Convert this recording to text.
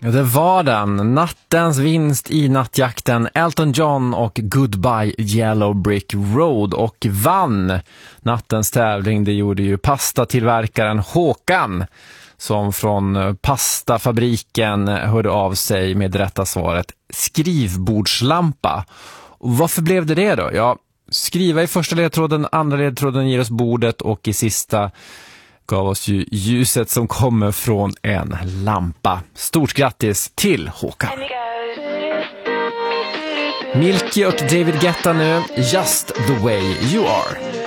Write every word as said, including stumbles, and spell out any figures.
Ja, det var den. Nattens vinst i nattjakten. Elton John och Goodbye Yellow Brick Road, och vann nattens tävling. Det gjorde ju pastatillverkaren Håkan, som från pastafabriken hörde av sig med rätta svaret skrivbordslampa. Och varför blev det det då? Ja, skriva i första ledtråden, andra ledtråden ger oss bordet, och i sista gav oss ju ljuset som kommer från en lampa. Stort grattis till Håkan. Milky och David Guetta nu, Just the way you are.